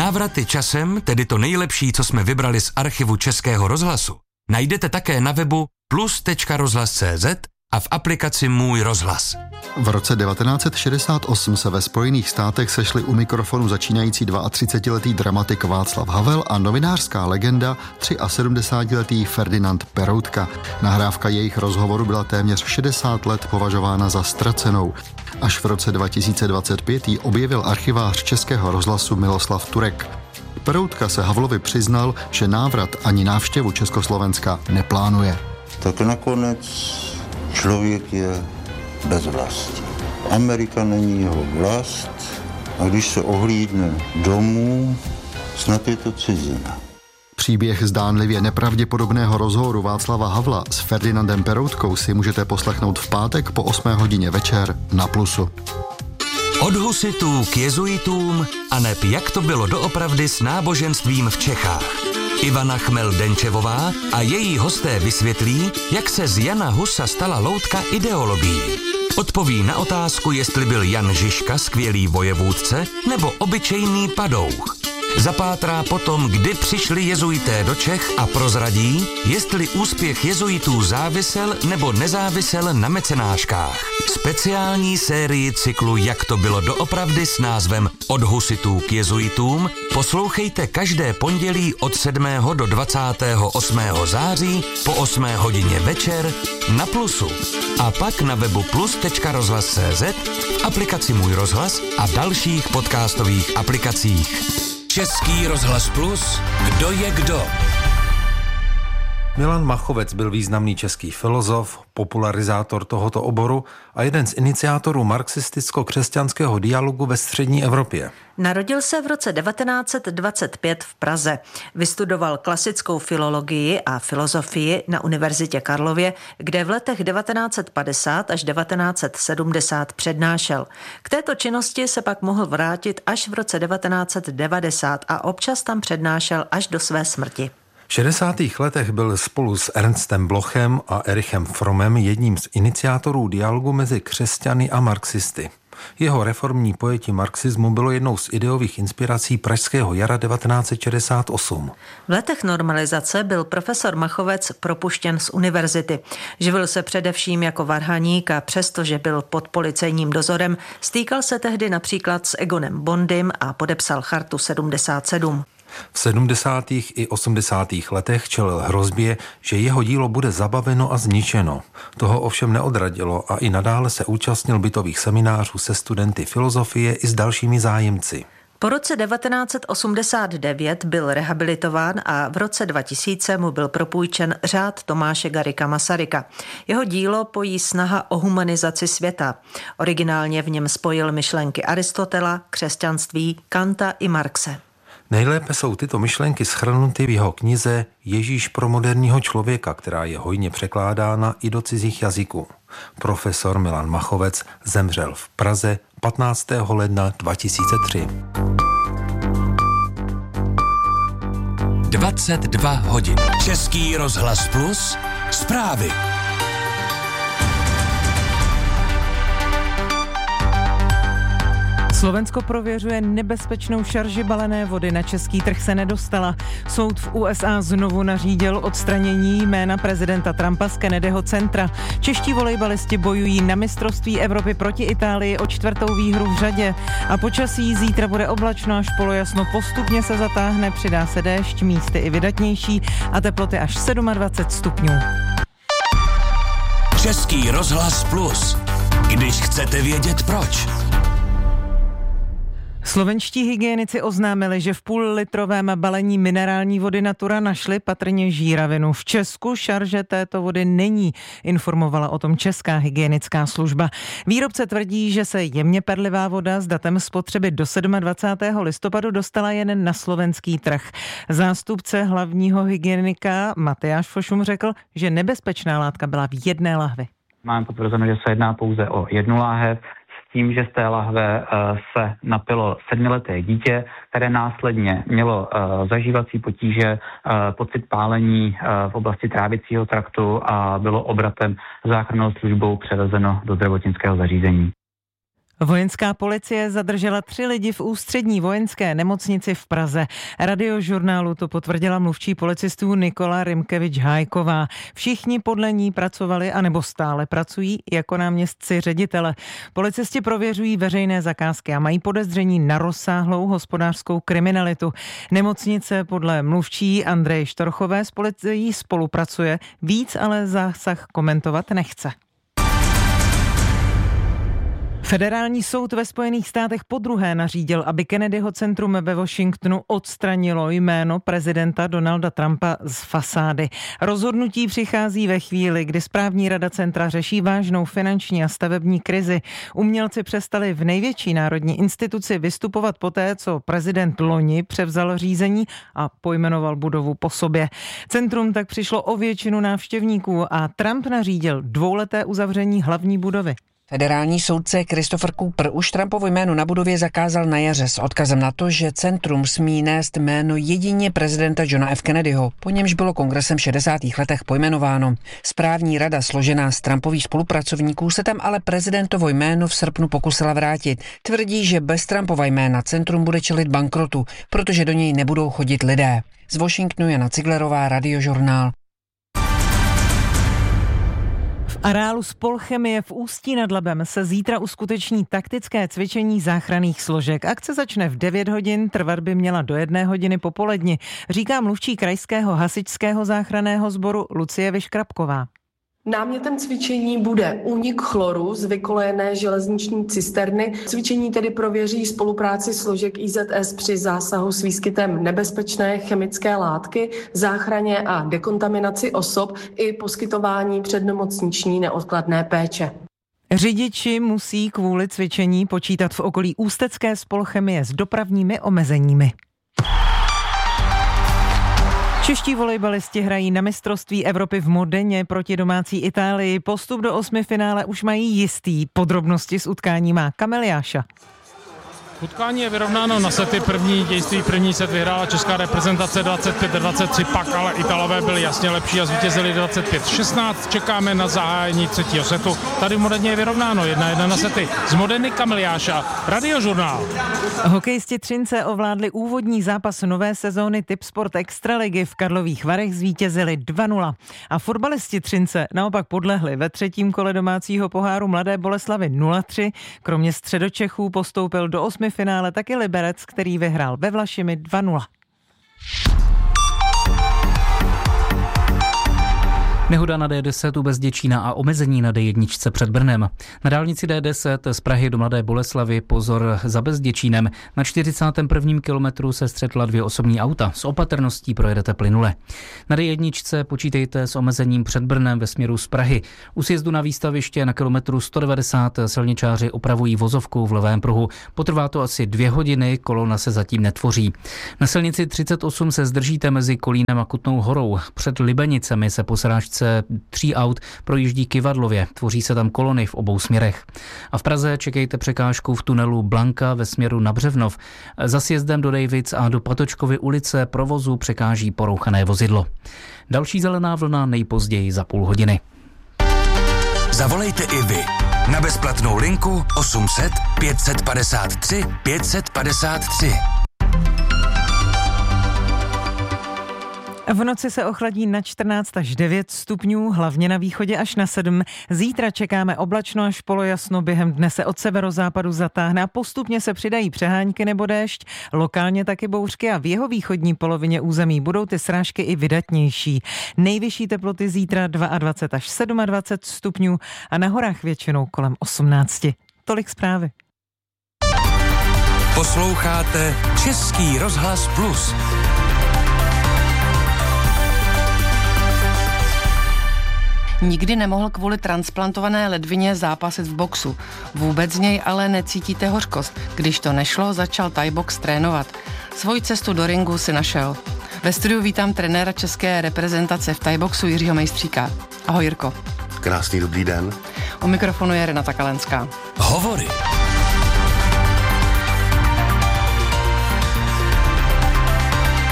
Návraty časem, tedy to nejlepší, co jsme vybrali z archivu Českého rozhlasu, najdete také na webu plus.rozhlas.cz a v aplikaci Můj rozhlas. V roce 1968 se ve Spojených státech sešli u mikrofonu začínající 32letý dramatik Václav Havel a novinářská legenda 73letý Ferdinand Peroutka. Nahrávka jejich rozhovoru byla téměř 60 let považována za ztracenou. Až v roce 2025 ji objevil archivář Českého rozhlasu Miloslav Turek. Peroutka se Havlovi přiznal, že návrat ani návštěvu Československa neplánuje. Tak nakonec člověk je bez vlasti. Amerika není jeho vlast a když se ohlídne domů, snad je to cizina. Příběh zdánlivě nepravděpodobného rozhovoru Václava Havla s Ferdinandem Peroutkou si můžete poslechnout v pátek po 8 hodině večer na Plusu. Od husitů k jezuitům a neb jak to bylo doopravdy s náboženstvím v Čechách. Ivana Chmel-Denčevová a její hosté vysvětlí, jak se z Jana Husa stala loutka ideologií. Odpoví na otázku, jestli byl Jan Žižka skvělý vojevůdce nebo obyčejný padouch. Zapátrá potom, kdy přišli jezuité do Čech a prozradí, jestli úspěch jezuitů závisel nebo nezávisel na mecenáškách. Speciální sérii cyklu Jak to bylo doopravdy s názvem Od husitů k jezuitům poslouchejte každé pondělí od 7. do 28. září po 8 hodině večer na Plusu. A pak na webu plus.rozhlas.cz, v aplikaci Můj rozhlas a dalších podcastových aplikacích. Český rozhlas Plus, kdo je kdo? Milan Machovec byl významný český filozof, popularizátor tohoto oboru a jeden z iniciátorů marxisticko-křesťanského dialogu ve střední Evropě. Narodil se v roce 1925 v Praze. Vystudoval klasickou filologii a filozofii na Univerzitě Karlově, kde v letech 1950 až 1970 přednášel. K této činnosti se pak mohl vrátit až v roce 1990 a občas tam přednášel až do své smrti. V 60. letech byl spolu s Ernstem Blochem a Erichem Frommem jedním z iniciátorů dialogu mezi křesťany a marxisty. Jeho reformní pojetí marxismu bylo jednou z ideových inspirací pražského jara 1968. V letech normalizace byl profesor Machovec propuštěn z univerzity. Živil se především jako varhaník a přestože byl pod policejním dozorem, stýkal se tehdy například s Egonem Bondym a podepsal Chartu 77. V 70. i 80. letech čelil hrozbě, že jeho dílo bude zabaveno a zničeno. Toho ovšem neodradilo a i nadále se účastnil bytových seminářů se studenty filozofie i s dalšími zájemci. Po roce 1989 byl rehabilitován a v roce 2000 mu byl propůjčen řád Tomáše Garrigua Masaryka. Jeho dílo pojí snaha o humanizaci světa. Originálně v něm spojil myšlenky Aristotela, křesťanství, Kanta i Marxe. Nejlépe jsou tyto myšlenky shrnuty v jeho knize Ježíš pro moderního člověka, která je hojně překládána i do cizích jazyků. Profesor Milan Machovec zemřel v Praze 15. ledna 2003. 22 hodin. Český rozhlas Plus, zprávy. Slovensko prověřuje nebezpečnou šarži balené vody, na český trh se nedostala. Soud v USA znovu nařídil odstranění jména prezidenta Trumpa z Kennedyho centra. Čeští volejbalisti bojují na mistrovství Evropy proti Itálii o 4. výhru v řadě. A počasí zítra bude oblačno až polojasno, postupně se zatáhne, přidá se déšť, místy i vydatnější a teploty až 27 stupňů. Český rozhlas Plus. Když chcete vědět proč. Slovenští hygienici oznámili, že v půllitrovém balení minerální vody Natura našli patrně žíravinu. V Česku šarže této vody není, informovala o tom Česká hygienická služba. Výrobce tvrdí, že se jemně perlivá voda s datem spotřeby do 27. listopadu dostala jen na slovenský trh. Zástupce hlavního hygienika Matyáš Fošum řekl, že nebezpečná látka byla v jedné lahvi. Máme potvrzeno, že se jedná pouze o jednu láhev, tím, že z té lahve se napilo 7leté dítě, které následně mělo zažívací potíže, pocit pálení v oblasti trávicího traktu a bylo obratem záchrannou službou převezeno do zdravotnického zařízení. Vojenská policie zadržela 3 lidi v ústřední vojenské nemocnici v Praze. Radiožurnálu to potvrdila mluvčí policistů Nikola Rimkevič-Hájková. Všichni podle ní pracovali anebo stále pracují jako náměstci ředitele. Policisti prověřují veřejné zakázky a mají podezření na rozsáhlou hospodářskou kriminalitu. Nemocnice podle mluvčí Andreje Štorchové s policií spolupracuje, víc ale zásah komentovat nechce. Federální soud ve Spojených státech podruhé nařídil, aby Kennedyho centrum ve Washingtonu odstranilo jméno prezidenta Donalda Trumpa z fasády. Rozhodnutí přichází ve chvíli, kdy správní rada centra řeší vážnou finanční a stavební krizi. Umělci přestali v největší národní instituci vystupovat poté, co prezident loni převzal řízení a pojmenoval budovu po sobě. Centrum tak přišlo o většinu návštěvníků a Trump nařídil 2leté uzavření hlavní budovy. Federální soudce Christopher Cooper už Trumpovo jméno na budově zakázal na jaře s odkazem na to, že centrum smí nést jméno jedině prezidenta Johna F. Kennedyho, po němž bylo kongresem v 60. letech pojmenováno. Správní rada složená z Trumpových spolupracovníků se tam ale prezidentovo jméno v srpnu pokusila vrátit. Tvrdí, že bez Trumpova jména centrum bude čelit bankrotu, protože do něj nebudou chodit lidé. Z Washingtonu Jana Ciglerová, Radiožurnál. V areálu Spolchemie v Ústí nad Labem se zítra uskuteční taktické cvičení záchranných složek. Akce začne v 9 hodin, trvat by měla do 1 hodiny popoledni, říká mluvčí krajského hasičského záchranného sboru Lucie Vyškrapková. Námětem cvičení bude únik chloru z vykolejené železniční cisterny. Cvičení tedy prověří spolupráci složek IZS při zásahu s výskytem nebezpečné chemické látky, záchraně a dekontaminaci osob i poskytování přednemocniční neodkladné péče. Řidiči musí kvůli cvičení počítat v okolí ústecké Spolchemie s dopravními omezeními. Čeští volejbalisti hrají na mistrovství Evropy v Modeně proti domácí Itálii. Postup do 8. finále už mají jistý. Podrobnosti z utkání má Kamil Jáša. Utkání je vyrovnáno na sety. První set vyhrála česká reprezentace 25-23, pak ale Italové byli jasně lepší a zvítězili 25-16. Čekáme na zahájení 3. setu. Tady v Modeně je vyrovnáno 1-1 na sety. Z Modeny Kamil Jáša, Radiožurnál. Hokejisti Třince ovládli úvodní zápas nové sezóny Tipsport Extraligy. V Karlových Varech zvítězili 2-0. A fotbalisti Třince naopak podlehli ve 3. kole domácího poháru Mladé Boleslavi 0-3. Kromě Středočechů postoupil do 8. finále taky Liberec, který vyhrál ve Vlašimi 2-0. Nehoda na D10 u Bezděčína a omezení na D1 před Brnem. Na dálnici D10 z Prahy do Mladé Boleslavy pozor za Bezděčínem. Na 41. kilometru se střetla 2 osobní auta. S opatrností projedete plynule. Na D1 počítejte s omezením před Brnem ve směru z Prahy. U sjezdu na výstaviště na kilometru 190 silničáři opravují vozovku v levém pruhu. Potrvá to asi 2 hodiny, kolona se zatím netvoří. Na silnici 38 se zdržíte mezi Kolínem a Kutnou Horou. Před Libenicemi se po srážce 3 aut projíždí Kyvadlově. Tvoří se tam kolony v obou směrech. A v Praze čekejte překážku v tunelu Blanka ve směru na Břevnov. Za sjezdem do Dejvic a do Patočkovy ulice provozu překáží porouchané vozidlo. Další zelená vlna nejpozději za půl hodiny. Zavolejte i vy na bezplatnou linku 800 553 553. V noci se ochladí na 14 až 9 stupňů, hlavně na východě až na 7. Zítra čekáme oblačno až polojasno, během dne se od severozápadu zatáhne a postupně se přidají přehánky nebo déšť, lokálně taky bouřky a v jeho východní polovině území budou ty srážky i vydatnější. Nejvyšší teploty zítra 22 až 27 stupňů a na horách většinou kolem 18. Tolik zprávy. Posloucháte Český rozhlas Plus. Nikdy nemohl kvůli transplantované ledvině zápasit v boxu. Vůbec z něj ale necítíte hořkost. Když to nešlo, začal Thai box trénovat. Svoji cestu do ringu si našel. Ve studiu vítám trenéra české reprezentace v Thai boxu Jiřího Mejstříka. Ahoj Jirko. Krásný dobrý den. U mikrofonu je Renata Kalenská. Hovory.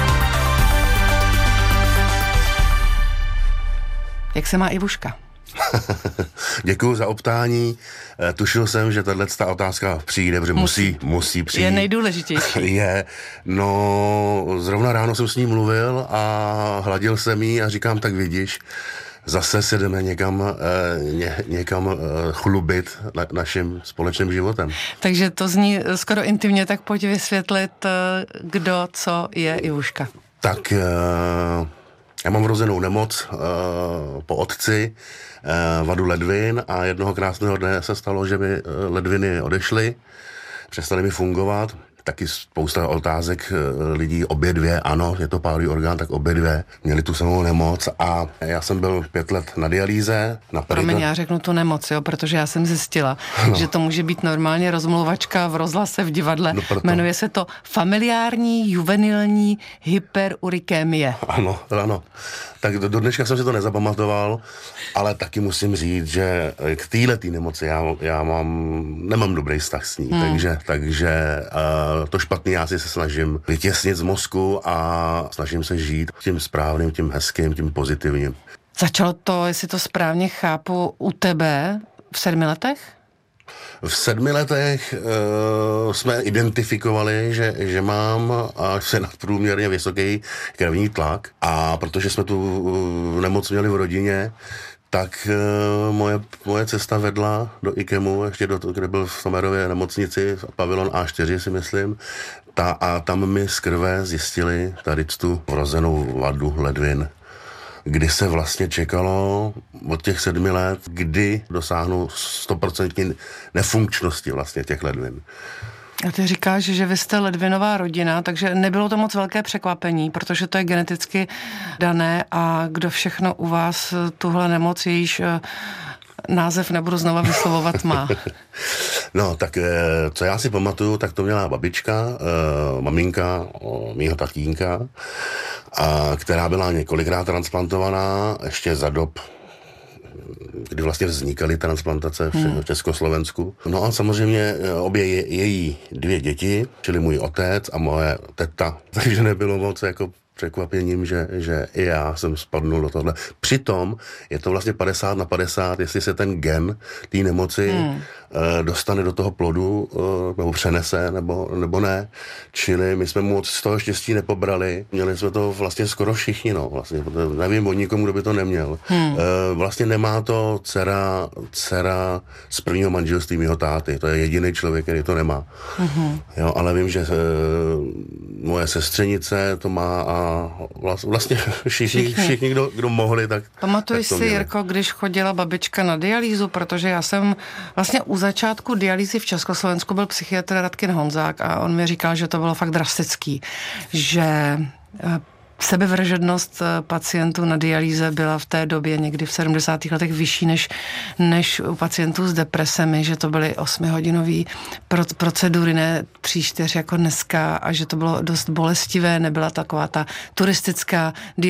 Jak se má Ivuška? Děkuju za optání. Tušil jsem, že tato otázka přijde, protože musí přijít. Je nejdůležitější. No, zrovna ráno jsem s ní mluvil a hladil jsem jí a říkám, tak vidíš, zase se jdeme někam chlubit naším společným životem. Takže to zní skoro intimně, tak pojď vysvětlit, kdo, co je Ivuška. Tak já mám vrozenou nemoc po otci, vadu ledvin a jednoho krásného dne se stalo, že mi ledviny odešly, přestaly mi fungovat. Taky spousta otázek lidí, obě dvě, ano, je to pálový orgán, tak obě dvě měli tu samou nemoc a já jsem byl 5 let na dialýze. Promiň, já řeknu tu nemoc, jo, protože já jsem zjistila, že to může být normálně rozmluvačka v rozhlase, v divadle. Jmenuje se to familiární juvenilní hyperurikémie. Ano. Tak do dneška jsem si to nezapamatoval, ale taky musím říct, že k této nemoci já nemám dobrý vztah s ní, takže to špatný já si se snažím vytěsnit z mozku a snažím se žít tím správným, tím hezkým, tím pozitivním. Začalo to, jestli to správně chápu, u tebe v 7 letech? V 7 letech jsme identifikovali, že mám asi nadprůměrně vysoký krevní tlak a protože jsme tu nemoc měli v rodině, tak moje cesta vedla do IKEMu, ještě kde byl v Tomerově nemocnici, pavilon A4 si myslím, a tam mi z krve zjistili tady tu vrozenou vadu ledvin, kdy se vlastně čekalo od těch 7 let, kdy dosáhnu 100% nefunkčnosti vlastně těch ledvin. A ty říkáš, že vy jste ledvinová rodina, takže nebylo to moc velké překvapení, protože to je geneticky dané a kdo všechno u vás tuhle nemoc, jejíž název nebudu znova vyslovovat, má. No, tak co já si pamatuju, tak to měla babička, maminka mýho tatínka, která byla několikrát transplantovaná, ještě za dob, kdy vlastně vznikaly transplantace v Československu. No a samozřejmě obě její 2 děti, čili můj otec a moje teta, takže nebylo moc jako překvapením, že i já jsem spadnul do tohle. Přitom je to vlastně 50/50, jestli se ten gen té nemoci dostane do toho plodu, nebo přenese, nebo ne. Čili my jsme moc z toho štěstí nepobrali. Měli jsme to vlastně skoro všichni, no. Vlastně, nevím o nikomu, kdo by to neměl. Vlastně nemá to dcera z prvního manželství mýho táty. To je jediný člověk, který to nemá. Jo, ale vím, že moje sestřenice to má a vlastně všichni kdo mohli, tak Pamatuj si, Jirko, když chodila babička na dialýzu, protože já jsem vlastně u začátku dialýzy v Československu byl psychiatr Radkin Honzák a on mi říkal, že to bylo fakt drastický, že sebevražednost pacientů na dialýze byla v té době někdy v 70. letech vyšší než u pacientů s depresemi, že to byly 8hodinové procedury, ne 3-4 jako dneska a že to bylo dost bolestivé, nebyla taková ta turistická